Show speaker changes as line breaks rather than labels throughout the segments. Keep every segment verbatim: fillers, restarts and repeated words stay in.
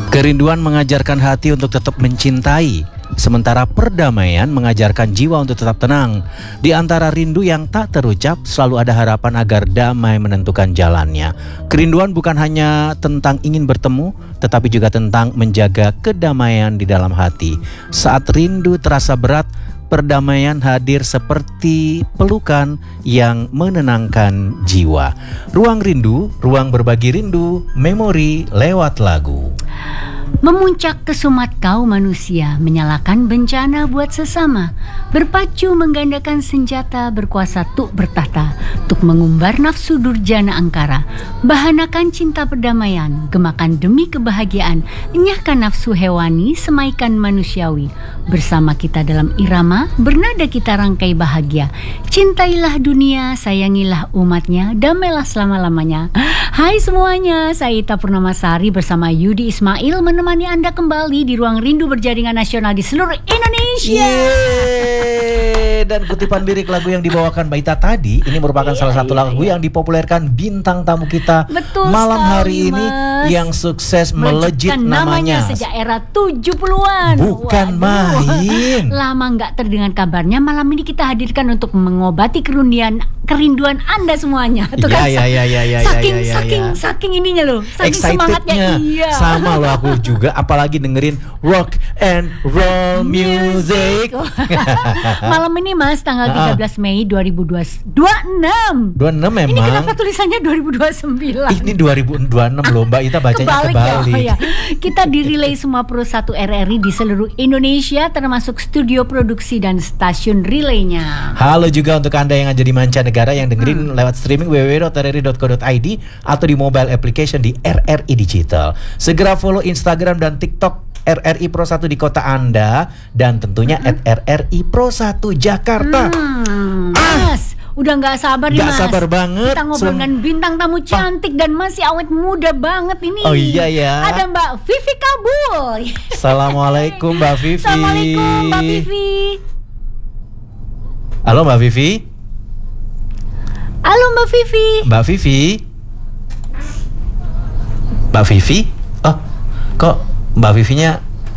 Kerinduan mengajarkan hati untuk tetap mencintai, sementara perdamaian mengajarkan jiwa untuk tetap tenang. Di antara rindu yang tak terucap, selalu ada harapan agar damai menentukan jalannya. Kerinduan bukan hanya tentang ingin bertemu, tetapi juga tentang menjaga kedamaian di dalam hati. Saat rindu terasa berat, perdamaian hadir seperti pelukan yang menenangkan jiwa. Ruang rindu, ruang berbagi rindu, memori lewat lagu.
Memuncak ke sumat kau manusia, menyalakan bencana buat sesama, berpacu menggandakan senjata, berkuasa tuk bertahta, tuk mengumbar nafsu durjana angkara, bahanakan cinta perdamaian, gemakan demi kebahagiaan, enyahkan nafsu hewani, semaikan manusiawi, bersama kita dalam irama, bernada kita rangkai bahagia, cintailah dunia, sayangilah umatnya, damailah selama-lamanya. Hai semuanya, saya Ita Purnamasari bersama Yudi Ismail menemani Anda kembali di Ruang Rindu Berjaringan Nasional di seluruh Indonesia.
Yeay. Dan kutipan lirik lagu yang dibawakan Mbak Ita tadi, ini merupakan yeah, salah satu yeah, lagu yeah. yang dipopulerkan bintang tamu kita
Betul
malam
sekali,
hari ini,
Mas.
Yang sukses melejit namanya,
namanya sejak era tujuh puluhan.
Bukan Waduh. main.
Lama nggak terdengar kabarnya, malam ini kita hadirkan untuk mengobati kerinduan kerinduan Anda semuanya. Tuh kan,
ya, ya, ya, ya,
saking
ya, ya, ya,
saking
ya.
saking ininya loh, saking semangatnya. Iya.
Sama loh aku juga, apalagi dengerin rock and roll music.
Malam ini Mas, tanggal tiga belas Mei dua ribu dua puluh enam.
dua puluh enam memang.
Ini kenapa tulisannya dua ribu dua puluh sembilan?
Ini dua ribu dua puluh enam loh Mbak Ita, bacanya kebalik. kebalik.
Ya, ya. Kita direlay semua Pro satu R R I di seluruh Indonesia, termasuk studio produksi dan stasiun relaynya.
Halo juga untuk Anda yang ada di mancanegara yang dengerin hmm. lewat streaming w w w dot r r i dot co dot i d atau di mobile application di R R I Digital. Segera follow Instagram dan TikTok R R I Pro satu di kota Anda, dan tentunya at R R I Pro satu Jakarta.
Hmm, ah, Mas, udah nggak sabar nih Mas.
Gak sabar banget.
Kita ngobrol dengan bintang tamu cantik dan masih awet muda banget ini.
Oh iya ya.
Ada Mbak Vivi Kabul.
Assalamualaikum Mbak Vivi.
Assalamualaikum Mbak Vivi.
Halo Mbak Vivi.
Halo Mbak Vivi.
Mbak Vivi. Mbak Vivi. Oh, kok Mbak Vivinya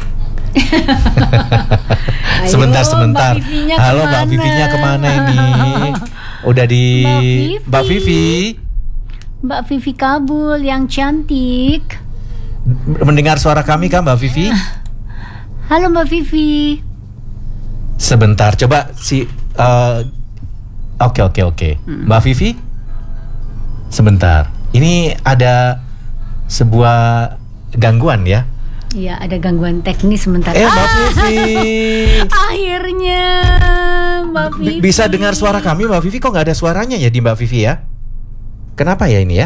sebentar sebentar.
Mbak
Halo Mbak Vivinya kemana ini? Udah di Mbak Vivi.
Mbak Vivi Kabul yang cantik.
Mendengar suara kami kan Mbak Vivi?
Halo Mbak Vivi.
Sebentar, coba si uh, Oke oke oke hmm. Mbak Vivi. Sebentar. Ini ada sebuah gangguan ya?
Iya, ada gangguan teknis sebentar.
Eh Mbak Vivi.
Akhirnya Mbak Vivi.
B- Bisa dengar suara kami Mbak Vivi? Kok nggak ada suaranya ya di Mbak Vivi ya? Kenapa ya ini ya?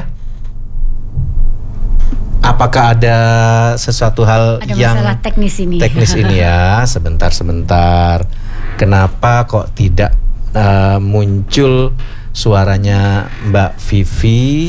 Apakah ada sesuatu hal
ada
yang
masalah teknis ini?
Teknis ini ya. Sebentar sebentar. Kenapa kok tidak uh, muncul suaranya Mbak Vivi?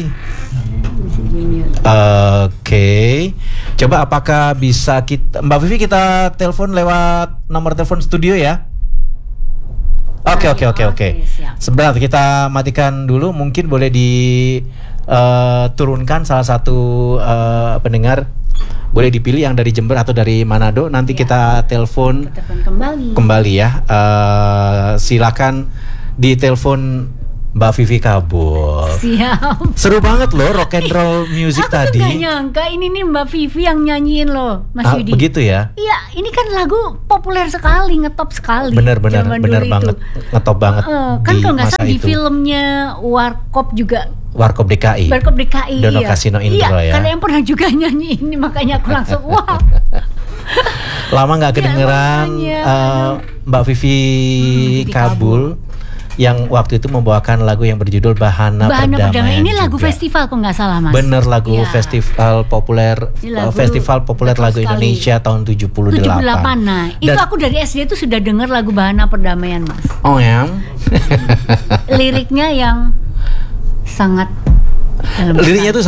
Oke, okay. Coba apakah bisa kita Mbak Vivi kita telepon lewat nomor telepon studio ya? Oke oke oke oke. Sebentar kita matikan dulu, mungkin boleh diturunkan uh, salah satu uh, pendengar, boleh dipilih yang dari Jember atau dari Manado. Nanti ya, kita telepon
kembali.
Kembali ya. Uh, silakan ditelepon Mbak Vivi Kabul.
Siap.
Seru banget loh rock and roll music
Aku
tadi.
Aku tuh gak nyangka ini nih Mbak Vivi yang nyanyiin loh, Mas
ah,
Yudi.
Begitu ya?
Iya, ini kan lagu populer sekali, ngetop sekali.
Bener-bener, bener banget, ngetop banget.
Uh, kan kalau nggak salah di filmnya Warkop juga.
Warkop D K I.
Warkop D K I.
Dono
iya.
Kasino Indro
iya,
ya.
Karena yang pernah juga nyanyi ini, makanya aku langsung wah.
Lama nggak kedengeran
ya,
uh, Mbak Vivi hmm, Kabul. Yang waktu itu membawakan lagu yang berjudul Bahana,
Bahana Perdamaian. Ini lagu
juga.
Festival kok nggak salah Mas.
Bener, lagu ya. festival populer lagu, Festival populer lagu sekali. Indonesia tahun tujuh puluh delapan.
tujuh puluh delapan. Nah, itu Dan, aku dari S D itu sudah dengar lagu Bahana Perdamaian Mas.
Oh ya.
Liriknya yang sangat
Liriknya tuh sangat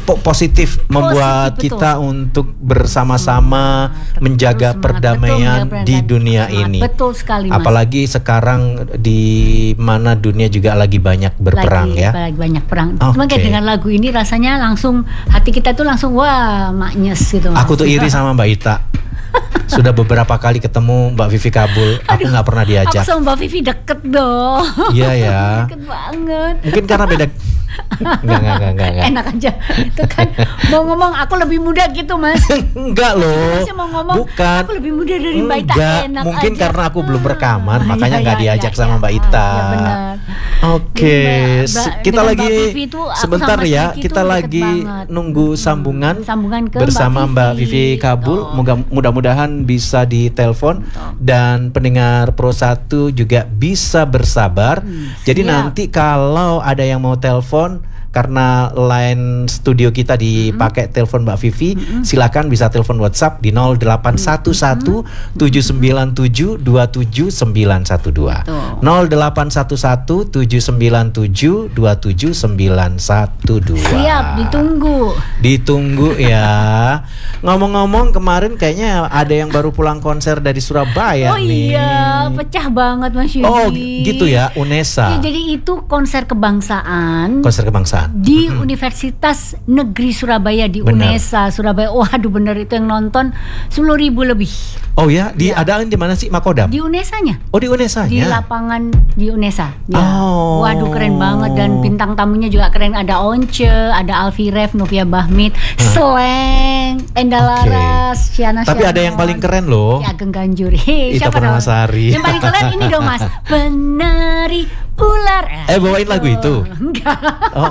po- positif membuat
Positif, betul.
kita untuk bersama-sama menjaga
Terus semangat.
perdamaian
Betul,
di
menjaga
dunia
semangat.
ini.
Betul sekali, Mas.
Apalagi sekarang di mana dunia juga lagi banyak berperang
lagi,
ya.
lagi banyak perang.
Oke.
Cuma kayak dengan lagu ini rasanya langsung hati kita tuh langsung wah maknyes gitu. Mas.
Aku tuh iri sama Mbak Ita. Sudah beberapa kali ketemu Mbak Vivi Kabul, aku nggak pernah
Aku
diajak.
sama Mbak Vivi deket dong.
Iya ya.
Deket banget.
Mungkin karena beda. Enggak, enggak, enggak, enggak, enggak.
Enak aja. Itu kan mau ngomong aku lebih muda gitu, Mas.
Enggak loh.
Masih mau ngomong
Bukan.
aku lebih muda dari Mbak Ita.
Enggak,
Enak
mungkin
aja.
karena aku belum rekaman,
Ah,
makanya
iya,
nggak
iya,
diajak
iya,
sama
iya.
Mbak Ita.
Iya benar.
Oke,
Jadi, Mbak-
se-
Mbak-
kita
dengan
lagi
Mbak Vivi tuh aku
sebentar
sama
ya,
Vicky
kita
tuh deket
lagi
banget.
nunggu sambungan
Sambungan ke
bersama
Mbak
Mbak
Vivi.
Vivi Kabul.
Betul.
Moga, mudah-mudahan bisa ditelepon dan pendengar Pro satu juga bisa bersabar.
Hmm,
Jadi
siap.
nanti kalau ada yang mau telepon karena line studio kita dipakai telepon Mbak Vivi, silakan bisa telepon WhatsApp di nol delapan satu satu tujuh sembilan tujuh dua tujuh sembilan satu dua.
Betul.
nol delapan satu satu tujuh sembilan tujuh dua tujuh sembilan satu dua.
Siap, ditunggu.
Ditunggu ya. Ngomong-ngomong kemarin kayaknya ada yang baru pulang konser dari Surabaya
Oh
nih.
iya, pecah banget Mas Yudi.
Oh gitu ya, UNESA.
Ya, jadi itu konser kebangsaan
Konser kebangsaan.
di Universitas Negeri Surabaya di
Benar.
UNESA Surabaya. Waduh bener itu yang nonton sepuluh ribu lebih.
Oh ya, di
Ya.
ada di mana sih Makodam?
Di UNESA-nya.
Oh di UNESA-nya.
Di lapangan di UNESA. Ya.
Oh.
Waduh keren banget dan bintang tamunya juga keren. Ada Once, ada Alfi Ref, Novia Bahmit, Sleng, Enda
Oke.
Laras, Syana
Tapi ada yang
Syanon.
paling keren loh.
Ya Ageng Ganjur. Hei,
Ita
siapa dong?
Purnamasari.
Yang paling keren ini dong Mas. Penari ular.
Eh, bawain lagu itu?
Enggak.
Oh,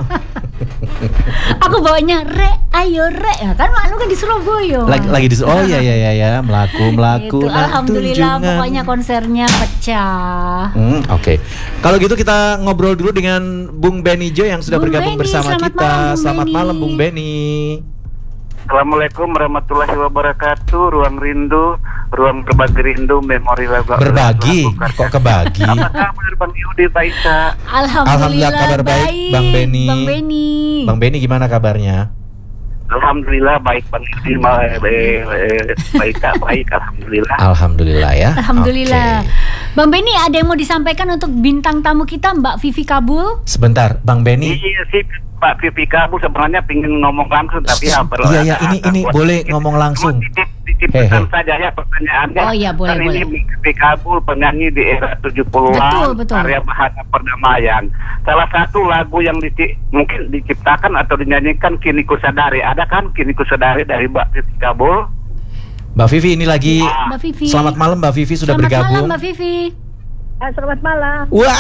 Aku bawanya re, ayo re. Ya, kan malu kan di Surabaya.
lagi lagi di Oh iya iya iya ya, melaku melaku.
Itu,
nah,
alhamdulillah
tunjungan.
pokoknya konsernya pecah.
Hmm, oke. Kalau gitu kita ngobrol dulu dengan Bung Benijo yang sudah
Bung
bergabung
Beni,
bersama
selamat
kita.
malam, Bung
Selamat
Beni.
malam Bung Beni.
Assalamualaikum warahmatullahi wabarakatuh. Ruang rindu, ruang berbagi rindu, memori lagu.
Berbagi,
lagu-
kok kebagi?
Apa kabar Bang Yudi, Pak Isa?
Alhamdulillah,
Alhamdulillah kabar baik, Bang Beni.
Bang Beni.
Bang Beni gimana kabarnya?
Alhamdulillah baik Bang Yudi, ma- eh, eh, baik Kak, baik Alhamdulillah.
Alhamdulillah ya.
Alhamdulillah.
Oke.
Bang Beni ada yang mau disampaikan untuk bintang tamu kita Mbak Vivi Kabul?
Sebentar, Bang Beni.
Iya sih Pak Vivi Kabu sebenarnya pingin ngomong langsung tapi ya perlu
Iya, iya,
ada-
ini-
ada
ini
buat
boleh
sedikit.
ngomong langsung.
Cuma titip- titipkan
Hehe.
saja ya pertanyaannya.
Oh iya, boleh,
Kan
boleh.
ini Vivi Kabul penyanyi di era tujuh puluhan,
Betul, betul.
karya bahasa perdamaian. Salah satu lagu yang dici- mungkin diciptakan atau dinyanyikan Kini Ku Sadari. Ada kan Kini Ku Sadari dari Mbak Vivi Kabul?
Mbak Vivi ini lagi.
Mbak Vivi.
Selamat malam Mbak Vivi sudah
Selamat
bergabung.
malam Mbak Vivi.
Ah, selamat malam.
Wah,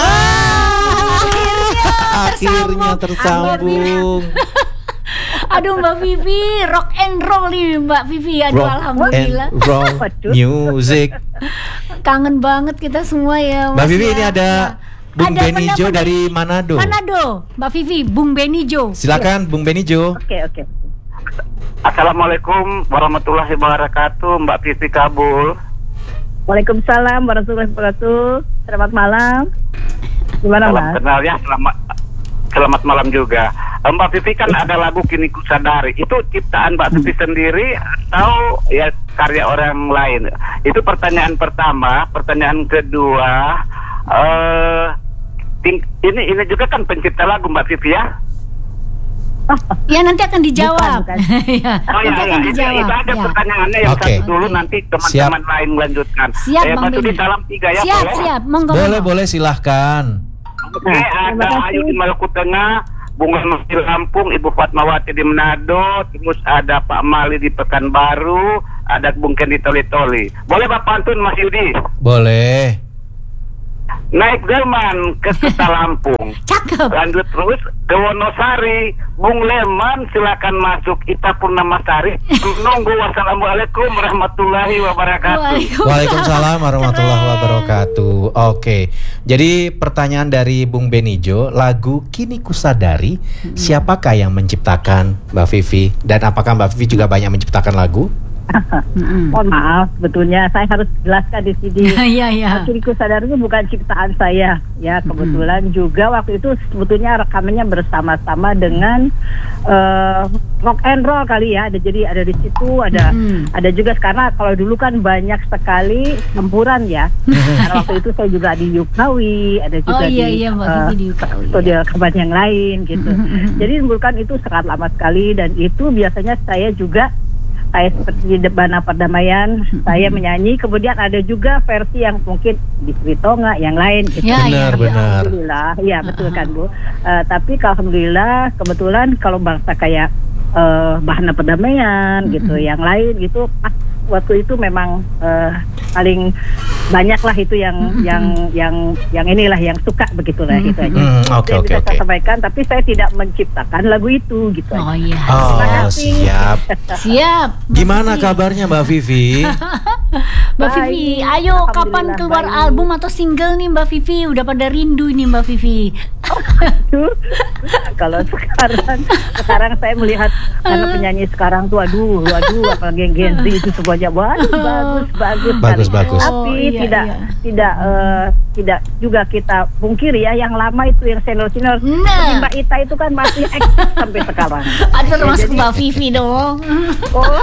Akhirnya
akhirnya tersambung.
Aduh Mbak Vivi, rock and roll nih Mbak Vivi. Aduh
Rock
alhamdulillah.
and roll
Waduh.
music.
Kangen banget kita semua ya
Mbak
Mas
Vivi
ya.
ini ada Bung
Ada
Benijo
pendapat
dari Manado.
Manado, Mbak Vivi, Bung Benijo.
Silakan Bung Benijo.
Oke, oke.
Assalamualaikum warahmatullahi wabarakatuh, Mbak Vivi Kabul.
Waalaikumsalam warahmatullahi wabarakatuh. Selamat malam. Gimana,
Salam
Mas?
kenal ya, selamat selamat malam juga. Eh, Mbak Vivi kan ada lagu Kini Ku Sadari. Itu ciptaan Mbak Vivi sendiri atau ya karya orang lain? Itu pertanyaan pertama. Pertanyaan kedua, eh ting- ini ini juga kan pencipta lagu Mbak Vivi ya?
Ya nanti akan dijawab.
Bukan,
Ya,
Oh ya,
nanti
ya,
akan
itu,
dijawab.
itu ada
Ya.
pertanyaannya yang
Oke.
satu dulu,
Oke.
nanti teman-teman lain melanjutkan.
Siap,
eh,
Bang
Mas Yudi,
Beni.
salam tiga ya,
Siap,
boleh?
siap. Monggo.
Boleh
monggo.
boleh silahkan.
Oke,
Nah, terima
ada
kasih.
Ayu di Maluku Tengah, Bunga di Lampung, Ibu Fatmawati di Manado, terus ada Pak Mali di Pekanbaru, ada Bung Ken di Toli-Toli. Boleh Bapak pantun Mas Yudi?
Boleh.
Naik delman ke Kota Lampung.
Cakep.
Lanjut terus ke Wonosari, Bung Leman silakan masuk. Ita Purnamasari menunggu. Wassalamualaikum warahmatullahi wabarakatuh.
Waalaikumsalam warahmatullahi
Keren.
wabarakatuh. Oke. Jadi pertanyaan dari Bung Benijo, lagu Kini Ku Sadari, siapakah yang menciptakan Mbak Vivi? Dan apakah Mbak Vivi juga banyak menciptakan lagu?
Mm-mm.
Mohon maaf, sebetulnya saya harus jelaskan di sini.
Iya, iya.
Kini Ku Sadari itu bukan ciptaan saya, ya kebetulan juga waktu itu sebetulnya rekamannya bersama-sama dengan eh, rock and roll kali ya. Ada jadi ada di situ ada
Mm.
ada juga karena kalau dulu kan banyak sekali campuran ya. Karena waktu itu saya juga di Yukawi, ada juga
Oh, iya,
di
iya, Mbak
eh,
Vivi di Yukawi,
studio rekaman yang lain gitu. Jadi bukan itu sangat lama sekali dan itu biasanya saya juga kayak seperti di Debana Perdamaian saya menyanyi, kemudian ada juga versi yang mungkin di Sritonga yang lain gitu.
Ya, ya.
Benar, benar.
Alhamdulillah, iya betul kan Bu. Eh, tapi kalau alhamdulillah kebetulan kalau bangsa kayak eh, Bahana Perdamaian gitu, yang lain gitu, pas waktu itu memang eh, paling banyak lah itu yang yang yang yang inilah yang suka begitulah gitu aja.
Hmm, oke,
Itu yang
oke,
bisa
oke.
saya sampaikan, tapi saya tidak menciptakan lagu itu gitu.
Oh
aja.
iya.
Terima
Oh,
kasih.
siap.
Siap. Mbak
Gimana
Vivi.
kabarnya Mbak Vivi?
Mbak
Baik,
Vivi, ayo kapan
alhamdulillah
keluar
baik.
album atau single nih Mbak Vivi? Udah pada rindu nih Mbak Vivi.
Aduh, kalau sekarang sekarang saya melihat karena penyanyi sekarang tuh aduh aduh apalagi yang Gen Z itu semuanya waduh bagus bagus
Bagus,
sekali.
bagus.
Tapi
Oh, iya,
tidak
iya.
tidak eh, tidak juga kita pungkiri ya yang lama itu yang senior senior
Nah.
Mbak Ita itu kan masih eksis sampai sekarang.
Ada termasuk
jadi-
Mbak Vivi dong.
Oh,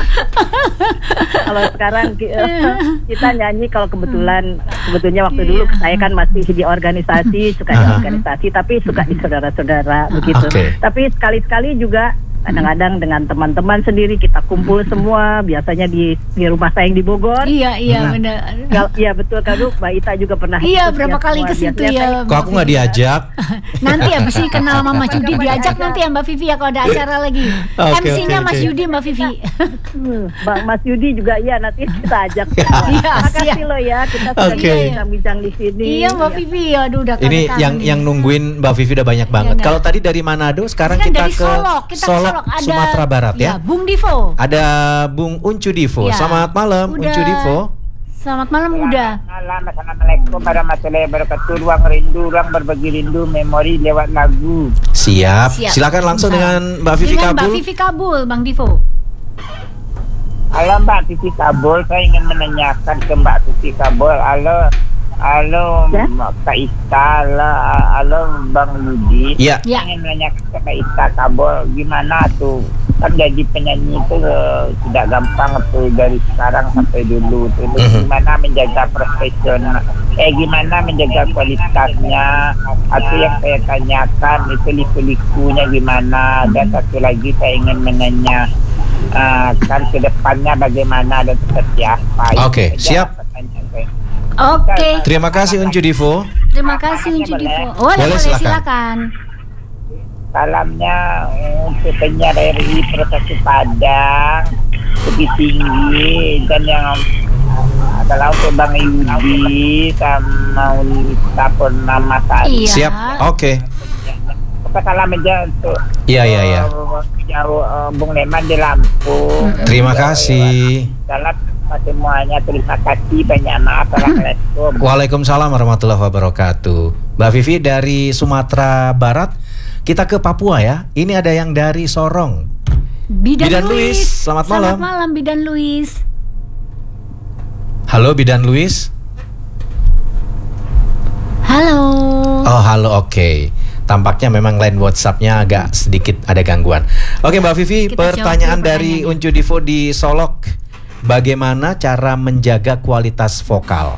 kalau sekarang ki- eh, kita nyanyi kalau kebetulan sebetulnya waktu dulu saya kan masih di organisasi, suka di
Aha.
organisasi, tapi suka di saudara-saudara begitu.
Oke.
Tapi sekali-sekali juga kadang-kadang dengan teman-teman sendiri kita kumpul semua, biasanya di di rumah saya yang di Bogor.
Iya, iya
Nah.
benar.
Gal- Iya betul kan Bu, Mbak Ita juga pernah
Iya,
ikut
berapa
ya
kali
semua.
ke situ
Biasanya
ya.
saya-
Kok aku nggak diajak?
Nanti ya sih kenal Mama Yudi diajak nanti ya Mbak Vivi ya kalau ada acara lagi.
Oke,
M C-nya
oke,
Mas
oke.
Yudi Mbak Vivi.
Hmm, Bang Mas Yudi juga iya nanti kita ajak.
Iya,
Makasih
siap.
lo ya kita sudah
Oke.
bincang-bincang di sini.
Iya Mbak
Ya.
Vivi, aduh udah
Ini
kangen
yang
nih.
yang nungguin Mbak Vivi udah banyak banget.
Iya,
Kalau tadi dari Manado, sekarang
Kan
kita
dari
ke
Solok, kita ke
Solok,
Solok ada
Sumatera Barat ya.
Bung Divo.
Ada Bung Uncu Divo.
Ya.
Selamat malam,
Udah.
Uncu Divo.
Selamat malam udah.
Malam, Assalamualaikum warahmatullahi wabarakatuh. Ruang rindu, ruang berbagi rindu, memori lewat lagu.
Siap.
Siap.
Silakan langsung
Bisa.
dengan Mbak Vivi
Dengan Mbak
Kabul.
Vivi Kabul, Bang Divo.
Halo Mbak Vivi Kabul, saya ingin menanyakan ke Mbak Vivi Kabul. Halo, halo
Ya?
Kak Ita, halo, halo Bang Yudi.
Ya.
Ya.
Saya ingin menanyakan ke Kak Ita Kabul, gimana tuh? Kan jadi penyanyi itu eh, tidak gampang tuh dari sekarang sampai dulu tuh.
Mhm.
Gimana menjaga profesional, eh gimana menjaga kualitasnya? Atau yang saya tanyakan itu liku-likunya gimana? Dan satu lagi saya ingin menanya uh, kan ke depannya bagaimana dan seperti apa?
Oke,
Itu
siap.
saja pertanyaan saya.
Oke.
Terima kasih Uncu Divo.
Terima kasih Uncu Divo. Oh,
Boleh,
boleh
silakan.
silakan.
Salamnya untuk penyiar R I Provinsi Padang lebih tinggi, dan yang adalah untuk Bang Yudi sama Ulita Purnama Sari.
Iya.
Siap. Oke.
Salam aja untuk
Iya, iya, iya.
uh, jauh uh, Bung Leman di Lampung.
Terima
Jauh
kasih.
lewat. Salam buat semuanya, terima kasih, banyak maaf. Assalamualaikum.
Waalaikumsalam warahmatullahi wabarakatuh. Mbak Vivi dari Sumatera Barat, kita ke Papua ya. Ini ada yang dari Sorong.
Bidan,
Bidan
Luis.
Luis, selamat malam.
Selamat malam Bidan Luis.
Halo Bidan Luis.
Halo.
Oh halo, oke. Tampaknya memang line WhatsApp-nya agak sedikit ada gangguan. Oke Mbak Vivi,
Kita
pertanyaan
jawab dulu
dari
pertanyaannya.
Uncu Divo di Solok. Bagaimana cara menjaga kualitas vokal?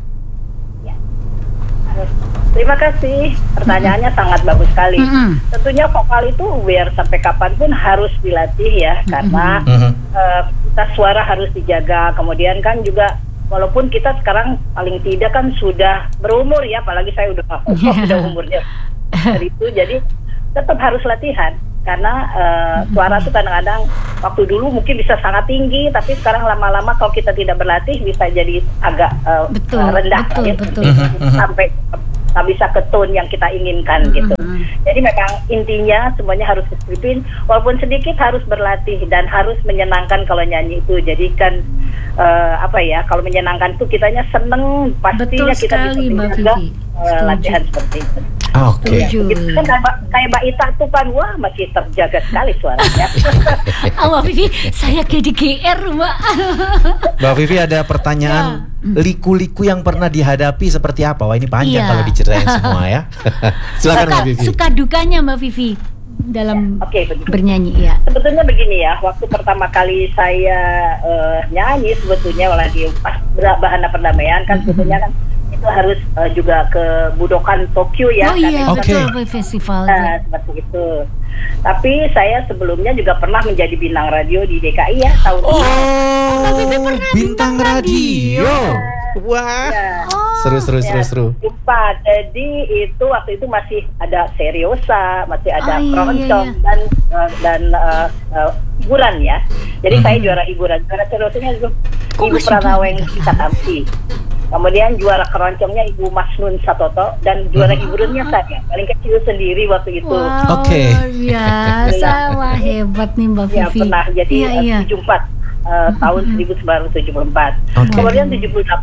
Terima kasih. Pertanyaannya sangat bagus sekali.
Mm-mm.
Tentunya vokal itu biar sampai kapanpun harus dilatih ya, karena
Mhm.
eh, kita suara harus dijaga. Kemudian kan juga walaupun kita sekarang paling tidak kan sudah berumur ya, apalagi saya udah udah umurnya dari itu, jadi tetap harus latihan. Karena eh, suara itu kadang-kadang waktu dulu mungkin bisa sangat tinggi, tapi sekarang lama-lama kalau kita tidak berlatih bisa jadi agak eh,
Betul,
rendah
betul,
ya.
betul.
Sampai nggak bisa ke tone yang kita inginkan gitu. Jadi memang intinya semuanya harus disiplin, walaupun sedikit harus berlatih dan harus menyenangkan kalau nyanyi itu. Jadi kan eh, apa ya, kalau menyenangkan itu kitanya seneng, pastinya
Betul
kita
sekali,
bisa
Mbak
menjaga
Vivi.
eh,
Setuju.
latihan seperti itu.
Oke.
Setuju.
Gitu kan kayak Mbak- kayak Mbak Ita tuh kan, wah masih terjaga sekali suaranya.
Ah, Mbak Vivi, saya kayak di G R, Mbak.
Mbak Vivi ada pertanyaan liku-liku yang pernah dihadapi seperti apa? Wah ini panjang
Iya.
kalau diceritain semua ya. Silakan
suka,
Mbak Vivi.
suka dukanya Mbak Vivi. dalam
Oke, begitu.
bernyanyi ya.
Sebetulnya begini ya, waktu pertama kali saya eh, nyanyi sebetulnya lagi pas bahana perdamaian kan sebetulnya kan itu harus eh, juga ke Budokan Tokyo ya.
Oh
kan,
iya,
Oke.
betul festival.
Nah, seperti itu. Tapi saya sebelumnya juga pernah menjadi bintang radio di D K I ya tahun
Oh,
Bibi pernah
bintang radio. Wah.
Ya.
Seru seru seru
Ya,
seru.
Empat. Jadi itu waktu itu masih ada seriosa, masih ada
Oh, iya,
keroncong
iya, iya.
dan uh, dan uh, uh, hiburan ya. Jadi
Mhm.
saya juara hiburan. Juara seriosanya itu
Kok
Ibu
masih
Pranaweng
juara?
Kita Tamsi. Kemudian juara keroncongnya Ibu Masnun Satoto dan juara hiburannya saya paling kecil sendiri waktu itu.
Wow,
Oke.
luar biasa. Wah, hebat nih Mbak
Ya
Vivi.
pernah jadi
Iya,
uh,
iya.
tujuh puluh empat uh, tahun seribu sembilan ratus tujuh puluh empat.
Oke.
Kemudian tujuh puluh delapan